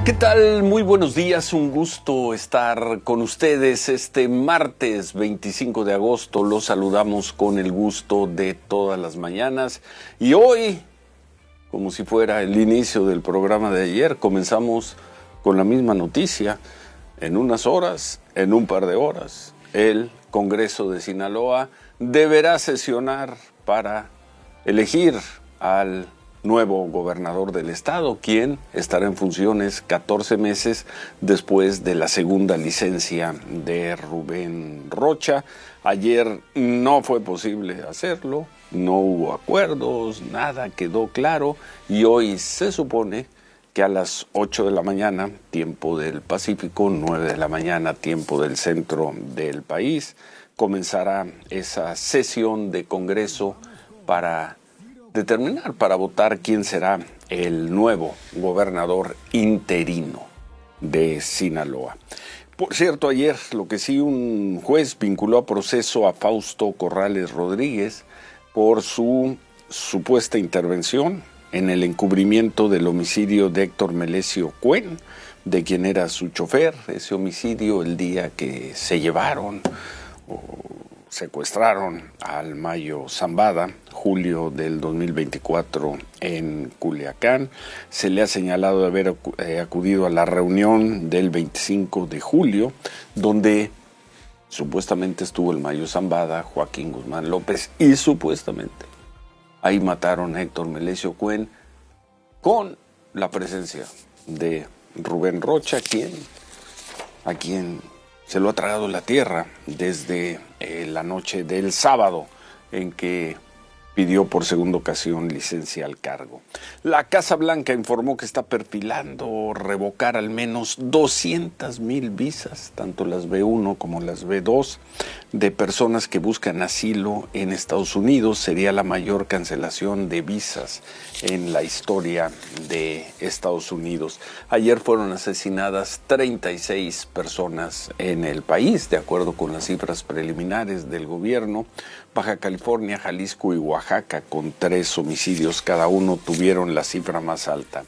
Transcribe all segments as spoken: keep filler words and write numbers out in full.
¿Qué tal? Muy buenos días, un gusto estar con ustedes este martes veinticinco de agosto. Los saludamos con el gusto de todas las mañanas y hoy, como si fuera el inicio del programa de ayer, comenzamos con la misma noticia. En unas horas, en un par de horas, el Congreso de Sinaloa deberá sesionar para elegir al nuevo gobernador del estado, quien estará en funciones catorce meses después de la segunda licencia de Rubén Rocha. Ayer no fue posible hacerlo, no hubo acuerdos, nada quedó claro y hoy se supone que a las ocho de la mañana, tiempo del Pacífico, nueve de la mañana, tiempo del centro del país, comenzará esa sesión de Congreso para determinar, para votar quién será el nuevo gobernador interino de Sinaloa. Por cierto, ayer lo que sí, un juez vinculó a proceso a Fausto Corrales Rodríguez por su supuesta intervención en el encubrimiento del homicidio de Héctor Melesio Cuen, de quien era su chofer. Ese homicidio el día que se llevaron o secuestraron al Mayo Zambada, julio del dos mil veinticuatro en Culiacán. Se le ha señalado de haber acudido a la reunión del veinticinco de julio, donde supuestamente estuvo el Mayo Zambada, Joaquín Guzmán López, y supuestamente ahí mataron a Héctor Melesio Cuen con la presencia de Rubén Rocha, quien, a quien se lo ha tragado la tierra desde eh, la noche del sábado en que pidió por segunda ocasión licencia al cargo. La Casa Blanca informó que está perfilando revocar al menos doscientas mil visas, tanto las B uno como las B dos, de personas que buscan asilo en Estados Unidos. Sería la mayor cancelación de visas en la historia de Estados Unidos. Ayer fueron asesinadas treinta y seis personas en el país, de acuerdo con las cifras preliminares del gobierno. Baja California, Jalisco y Oaxaca, con tres homicidios cada uno, tuvieron la cifra más alta.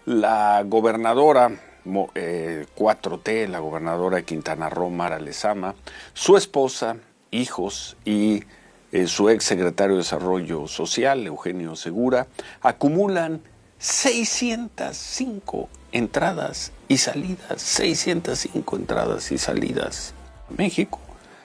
La gobernadora eh, cuatro T, la gobernadora de Quintana Roo, Mara Lezama, su esposa, hijos y eh, su ex secretario de Desarrollo Social, Eugenio Segura, acumulan seiscientas cinco entradas y salidas, seiscientas cinco entradas y salidas a México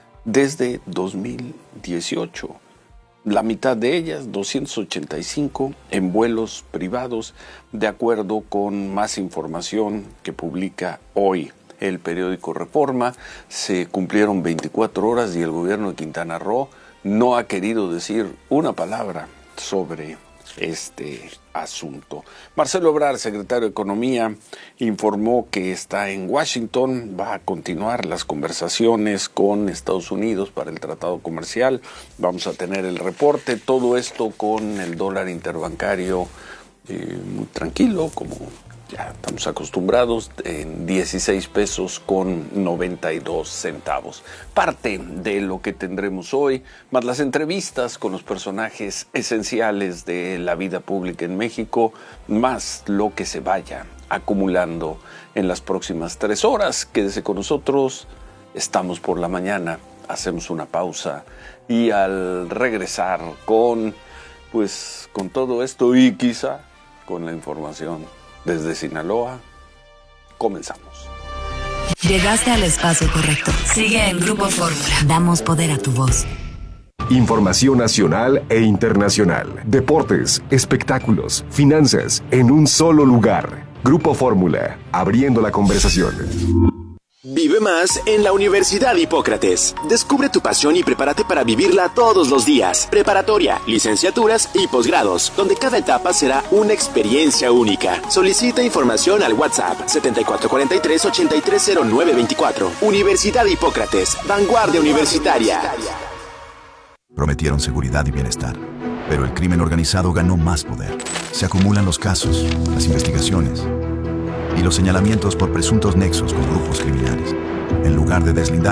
desde dos mil dieciocho. La mitad de ellas, doscientas ochenta y cinco, en vuelos privados, de acuerdo con más información que publica hoy el periódico Reforma. Se cumplieron veinticuatro horas y el gobierno de Quintana Roo no ha querido decir una palabra sobre este asunto. Marcelo Ebrard, secretario de Economía, informó que está en Washington, va a continuar las conversaciones con Estados Unidos para el tratado comercial. Vamos a tener el reporte, todo esto con el dólar interbancario eh, muy tranquilo, como ya estamos acostumbrados, en dieciséis pesos con noventa y dos centavos. Parte de lo que tendremos hoy, más las entrevistas con los personajes esenciales de la vida pública en México, más lo que se vaya acumulando en las próximas tres horas. Quédese con nosotros, estamos por la mañana, hacemos una pausa y al regresar con, pues, con todo esto y quizá con la información desde Sinaloa, comenzamos. Llegaste al espacio correcto. Sigue en Grupo Fórmula. Damos poder a tu voz. Información nacional e internacional. Deportes, espectáculos, finanzas, en un solo lugar. Grupo Fórmula, abriendo la conversación. Vive más en la Universidad Hipócrates. Descubre tu pasión y prepárate para vivirla todos los días. Preparatoria, licenciaturas y posgrados, donde cada etapa será una experiencia única. Solicita información al WhatsApp setenta y cuatro cuarenta y tres, ochenta y tres cero nueve veinticuatro. Universidad Hipócrates, vanguardia universitaria. Prometieron seguridad y bienestar, pero el crimen organizado ganó más poder. Se acumulan los casos, las investigaciones y los señalamientos por presuntos nexos con grupos criminales. En lugar de deslindar